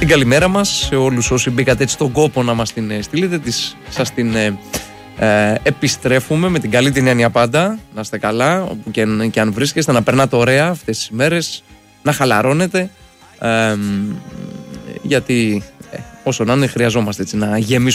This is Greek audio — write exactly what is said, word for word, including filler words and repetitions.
την καλημέρα μας σε όλους όσοι μπήκατε έτσι στον κόπο να μας την στείλετε. Της, σας την ε, ε, επιστρέφουμε με την καλή την έννοια πάντα. Να είστε καλά, όπου και, και αν βρίσκεστε, να περνάτε ωραία αυτές τις ημέρες, να χαλαρώνετε. Ε, γιατί ε, όσο να είναι, χρειαζόμαστε έτσι, να γεμίσουμε